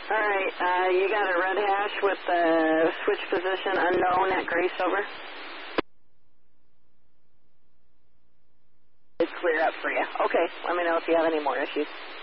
All right, you got a red hash with the switch position unknown at Grace, over. It's clear up for you. Okay, let me know if you have any more issues.